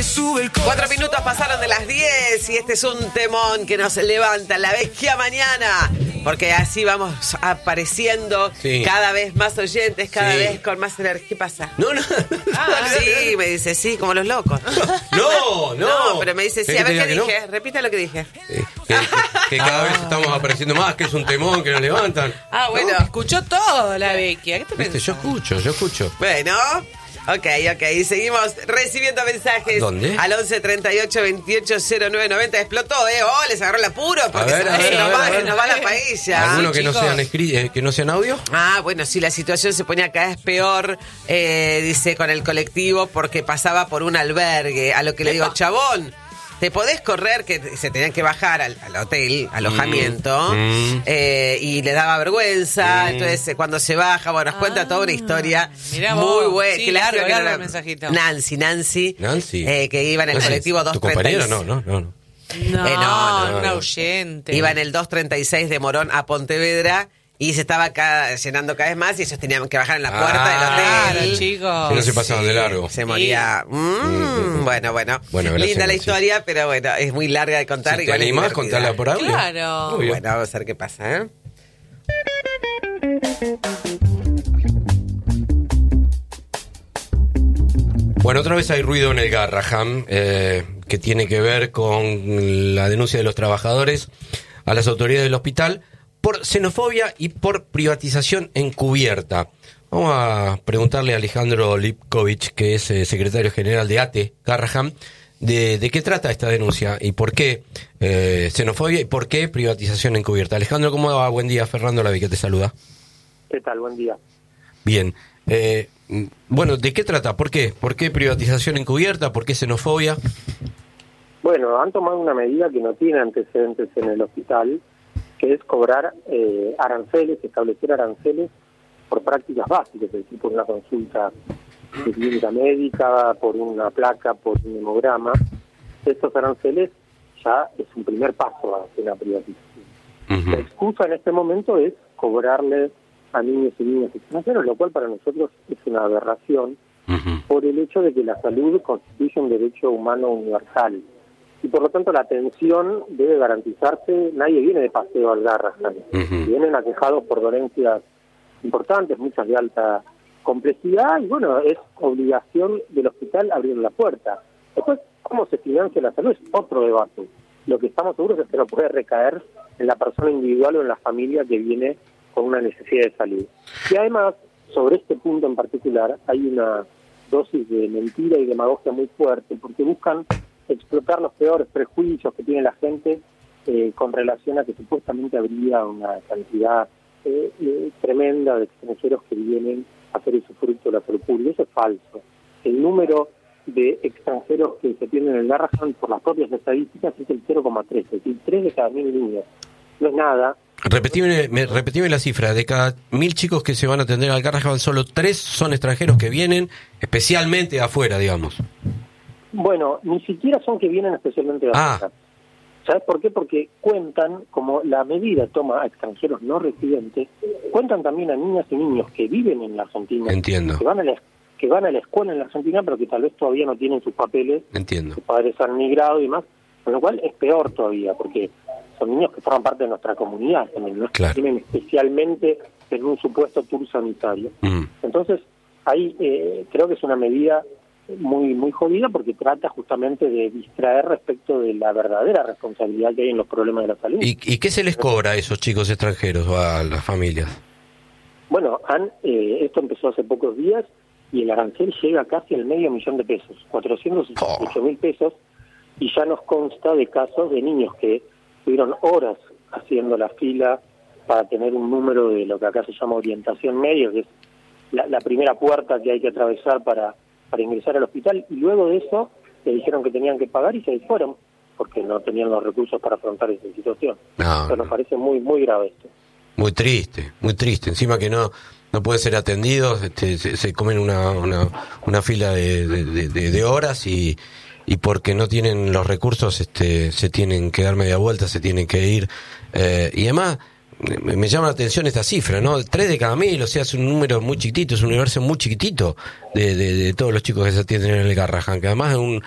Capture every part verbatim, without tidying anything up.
sube el corazón. Cuatro minutos pasaron de las diez y este es un temón que nos levanta la vecchia mañana. Porque así vamos apareciendo Sí. cada vez más oyentes, cada Sí. vez con más energía. ¿Qué pasa? No, no. Ah, sí, me dice sí, como los locos. No, no. No, pero me dice sí. ¿Querés A ver que qué te diga que dije. Repita lo que dije. Eh, que, que- que cada vez estamos apareciendo más, que es un temón, que nos levantan. Ah, bueno. Escuchó todo la Vecchia. ¿Qué te Viste, pensás? yo escucho, yo escucho. Bueno, ok, ok. Seguimos recibiendo mensajes. ¿Dónde? Al once treinta y ocho veintiocho cero nueve noventa. Explotó, ¿eh? Oh, les agarró el apuro porque A ver, se, a ver, se a nos ver, va, a ver. se nos va la paella. ¿Alguno que no chicos. sean escri- eh, que no sean audio? Ah, bueno, sí, la situación se ponía cada vez peor, eh, dice, con el colectivo porque pasaba por un albergue. A lo que le digo, chabón, te podés correr, que se tenían que bajar al, al hotel, alojamiento, Mm. eh, y le daba vergüenza. Mm. Entonces, eh, cuando se baja, bueno, nos cuenta Ah, toda una historia mirá muy vos. buena. Sí, Qué lástima largo, que no largo era- el mensajito. Nancy, Nancy. Nancy. eh, que iba en el No sé, colectivo ¿Tu doscientos treinta y seis. compañero? No, no, no. no. No, Eh, no, no, un no. ahuyente. Iba en el doscientos treinta y seis de Morón a Pontevedra y se estaba cada, llenando cada vez más y ellos tenían que bajar en la puerta Ah, del hotel. Claro, chicos. Si no se pasaban de largo. Se moría. Mm, bueno, bueno. Bueno, gracias, Linda la Nancy. historia, pero bueno, es muy larga de contar. Si te igual es animás, divertida. contala por audio. Claro. Obvio. Bueno, vamos a ver qué pasa, ¿eh? Bueno, otra vez hay ruido en el Garraham, eh, que tiene que ver con la denuncia de los trabajadores a las autoridades del hospital por xenofobia y por privatización encubierta. Vamos a preguntarle a Alejandro Lipkovich, que es eh, secretario general de A T E Garraham, de, de qué trata esta denuncia y por qué eh, xenofobia y por qué privatización encubierta. Alejandro, ¿cómo va? Buen día. Fernando Lavi, que te saluda. ¿Qué tal? Buen día. Bien. Eh, bueno, ¿de qué trata? ¿Por qué? ¿Por qué privatización encubierta? ¿Por qué xenofobia? Bueno, han tomado una medida que no tiene antecedentes en el hospital, que es cobrar eh, aranceles, establecer aranceles por prácticas básicas, es decir, por una consulta de clínica médica, por una placa, por un hemograma. Estos aranceles ya es un primer paso hacia una privatización. Ujú. La excusa en este momento es cobrarle a niños y niñas extranjeros, lo cual para nosotros es una aberración Ujú. por el hecho de que la salud constituye un derecho humano universal y por lo tanto la atención debe garantizarse. Nadie viene de paseo al Garrahan, Ujú. vienen aquejados por dolencias importantes, muchas de alta complejidad, y bueno, es obligación del hospital abrir la puerta. Después, ¿cómo se financia la salud? Es otro debate. Lo que estamos seguros es que no puede recaer en la persona individual o en la familia que viene con una necesidad de salud. Y además, sobre este punto en particular, hay una dosis de mentira y demagogia muy fuerte, porque buscan explotar los peores prejuicios que tiene la gente eh, con relación a que supuestamente habría una cantidad eh, eh, tremenda de extranjeros que vienen a hacer usufructo de la salud pública. Eso es falso. El número de extranjeros que se tienen en el Garrahan por las propias estadísticas es el cero coma tres, es decir, tres de cada mil niños. No es nada. Repetime, me, repetime la cifra. De cada mil chicos que se van a atender al Garrahan, solo tres son extranjeros que vienen especialmente de afuera, digamos. Bueno, ni siquiera son que vienen especialmente de Ah. afuera. ¿Sabes por qué? Porque cuentan, como la medida toma a extranjeros no residentes, cuentan también a niñas y niños que viven en la Argentina, Entiendo. que van a la, que van a la escuela en la Argentina, pero que tal vez todavía no tienen sus papeles, Entiendo. sus padres han migrado y demás, con lo cual es peor todavía, porque son niños que forman parte de nuestra comunidad también, no es que Claro. vienen especialmente en un supuesto tour sanitario. Mm. Entonces, ahí eh, creo que es una medida muy muy jodida porque trata justamente de distraer respecto de la verdadera responsabilidad que hay en los problemas de la salud. ¿Y, ¿Y qué se les cobra a esos chicos extranjeros o a las familias? Bueno, han, eh, esto empezó hace pocos días y el arancel llega casi al medio millón de pesos, cuatrocientos sesenta y ocho mil pesos, y ya nos consta de casos de niños que estuvieron horas haciendo la fila para tener un número de lo que acá se llama orientación medio, que es la, la primera puerta que hay que atravesar para, para ingresar al hospital, y luego de eso le dijeron que tenían que pagar y se fueron porque no tenían los recursos para afrontar esa situación. No, Pero nos no. parece muy muy grave esto. Muy triste, muy triste. Encima que no no pueden ser atendidos, este, se, se comen una, una, una fila de, de, de, de horas y, y porque no tienen los recursos este, se tienen que dar media vuelta, se tienen que ir. Eh, y además, me, me llama la atención esta cifra, ¿no? Tres de cada mil, o sea, es un número muy chiquitito, es un universo muy chiquitito de, de, de todos los chicos que se atienden en el Garrahan, que además es un...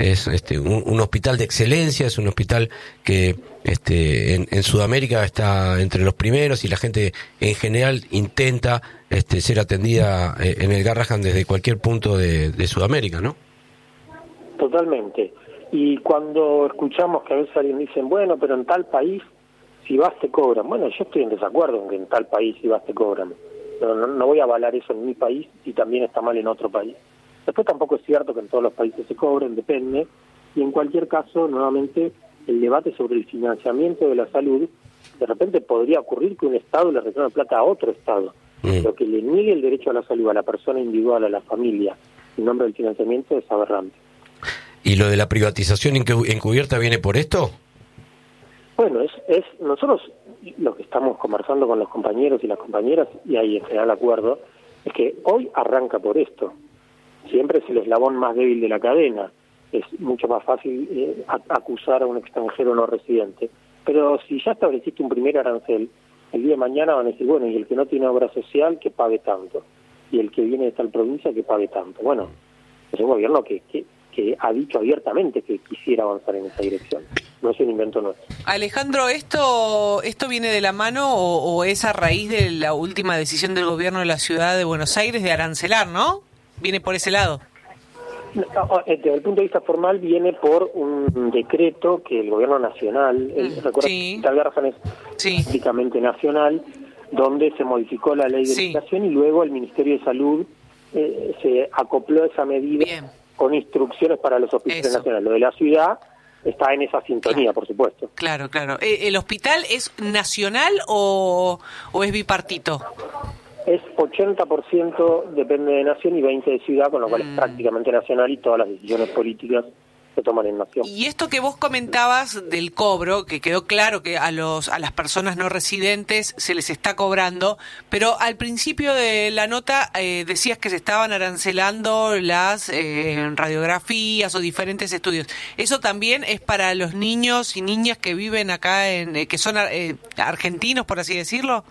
es este, un, un hospital de excelencia, es un hospital que este, en, en Sudamérica está entre los primeros y la gente en general intenta este, ser atendida en el Garrahan desde cualquier punto de, de Sudamérica, ¿no? Totalmente. Y cuando escuchamos que a veces alguien dice, bueno, pero en tal país, si vas te cobran. Bueno, yo estoy en desacuerdo en que en tal país si vas te cobran. No, no, no voy a avalar eso en mi país y también está mal en otro país. Después tampoco es cierto que en todos los países se cobren, depende. Y en cualquier caso, nuevamente, el debate sobre el financiamiento de la salud, de repente podría ocurrir que un Estado le reclame plata a otro Estado. Mm. Lo que le niegue el derecho a la salud a la persona individual, a la familia, en nombre del financiamiento es aberrante. ¿Y lo de la privatización encubierta viene por esto? Bueno, es, es nosotros lo que estamos conversando con los compañeros y las compañeras, y hay en general acuerdo, es que hoy arranca por esto. Siempre es el eslabón más débil de la cadena. Es mucho más fácil eh, acusar a un extranjero no residente. Pero si ya estableciste un primer arancel, el día de mañana van a decir, bueno, y el que no tiene obra social, que pague tanto. Y el que viene de tal provincia, que pague tanto. Bueno, es un gobierno que, que, que ha dicho abiertamente que quisiera avanzar en esa dirección. No es un invento nuestro. Alejandro, ¿esto esto viene de la mano o, o es a raíz de la última decisión del gobierno de la ciudad de Buenos Aires de arancelar, no? ¿Viene por ese lado? Desde el punto de vista formal viene por un decreto que el gobierno nacional, el, recuerda sí. que el Garrahan es sí. prácticamente nacional, donde se modificó la ley de sí. licitación y luego el Ministerio de Salud eh, se acopló a esa medida Bien. con instrucciones para los hospitales Eso. nacionales. Lo de la ciudad está en esa sintonía, claro. por supuesto. Claro, claro. ¿El hospital es nacional o, o es bipartito? Es ochenta por ciento depende de nación y veinte por ciento de ciudad, con lo cual mm. es prácticamente nacional y todas las decisiones políticas se toman en nación. Y esto que vos comentabas del cobro, que quedó claro que a los a las personas no residentes se les está cobrando, pero al principio de la nota eh, decías que se estaban arancelando las eh, radiografías o diferentes estudios. ¿Eso también es para los niños y niñas que viven acá, en eh, que son eh, argentinos, por así decirlo?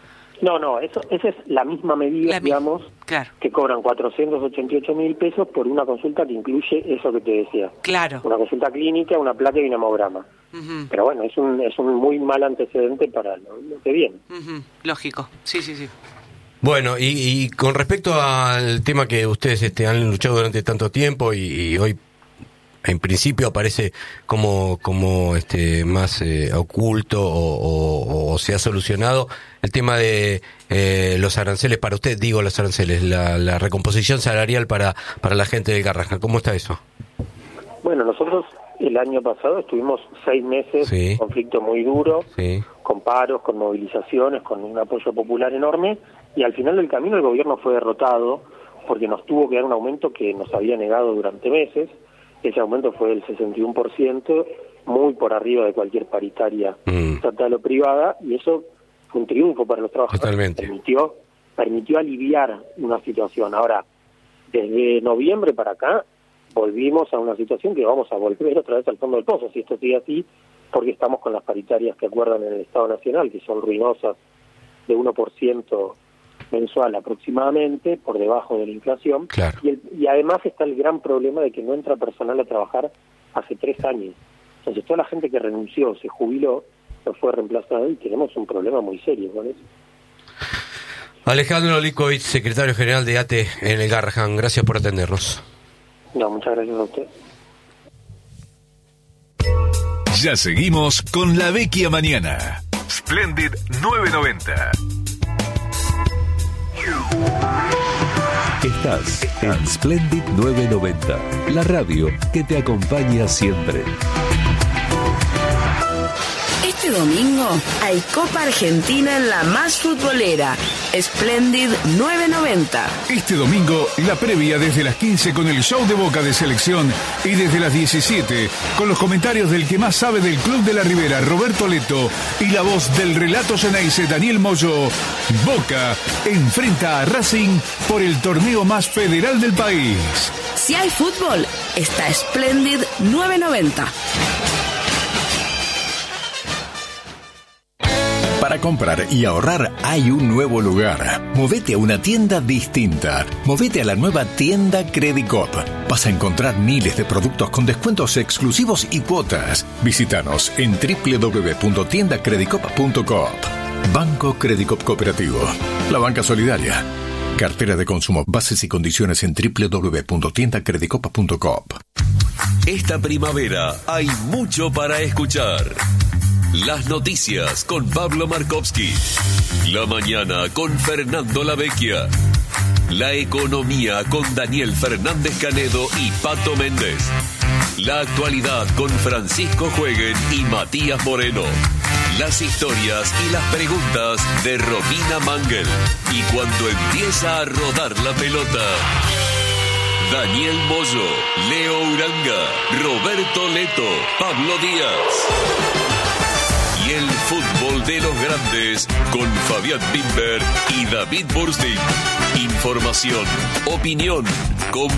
No, no, eso, esa es la misma medida, la digamos, claro. que cobran cuatrocientos ochenta y ocho mil pesos por una consulta que incluye eso que te decía. Claro. Una consulta clínica, una placa y un hemograma. Uh-huh. Pero bueno, es un es un muy mal antecedente para lo, lo que viene. Uh-huh. Lógico, sí, sí, sí. Bueno, y, y con respecto al tema que ustedes este, han luchado durante tanto tiempo y, y hoy en principio aparece como como este más eh, oculto o, o, o se ha solucionado el tema de eh, los aranceles para usted, digo los aranceles, la, la recomposición salarial para para la gente del Garrahan. ¿Cómo está eso? Bueno, nosotros el año pasado estuvimos seis meses sí. en un conflicto muy duro, sí. con paros, con movilizaciones, con un apoyo popular enorme, y al final del camino el gobierno fue derrotado porque nos tuvo que dar un aumento que nos había negado durante meses. Ese aumento fue del sesenta y uno por ciento, muy por arriba de cualquier paritaria mm. estatal o privada, y eso fue un triunfo para los trabajadores. Totalmente. Permitió, permitió aliviar una situación. Ahora, desde noviembre para acá, volvimos a una situación que vamos a volver otra vez al fondo del pozo, si esto sigue así, porque estamos con las paritarias que acuerdan en el Estado Nacional, que son ruinosas, de uno por ciento mensual aproximadamente, por debajo de la inflación, claro. y, el, y además está el gran problema de que no entra personal a trabajar hace tres años. Entonces toda la gente que renunció, se jubiló, no fue reemplazada y tenemos un problema muy serio con eso. Alejandro Likovic, secretario general de A T E en el Garrahan, gracias por atendernos. No, muchas gracias a usted. Ya seguimos con La Vecchia Mañana. Splendid nueve noventa. Estás en Splendid nueve noventa, la radio que te acompaña siempre. Este domingo hay Copa Argentina en la más futbolera, Splendid nueve noventa. Este domingo, la previa desde las quince con el show de Boca de selección y desde las diecisiete con los comentarios del que más sabe del Club de la Ribera, Roberto Leto, y la voz del relato Ceneice, Daniel Moyo. Boca enfrenta a Racing por el torneo más federal del país. Si hay fútbol, está Splendid nueve noventa. Para Para comprar y ahorrar hay un nuevo lugar. Movete a una tienda distinta. Movete a la nueva tienda Credicop. Vas a encontrar miles de productos con descuentos exclusivos y cuotas. Visítanos en doble u doble u doble u punto tienda credicop punto coop. Banco Credicop Cooperativo. La banca solidaria. Cartera de consumo. Bases y condiciones en doble u doble u doble u punto tienda credicop punto coop. Esta primavera hay mucho para escuchar. Las noticias con Pablo Markovsky. La mañana con Fernando Lavecchia. La economía con Daniel Fernández Canedo y Pato Méndez. La actualidad con Francisco Jueguen y Matías Moreno. Las historias y las preguntas de Romina Mangel. Y cuando empieza a rodar la pelota, Daniel Moyo, Leo Uranga, Roberto Leto, Pablo Díaz. Y el fútbol de los grandes con Fabián Bimber y David Burstein. Información, opinión, con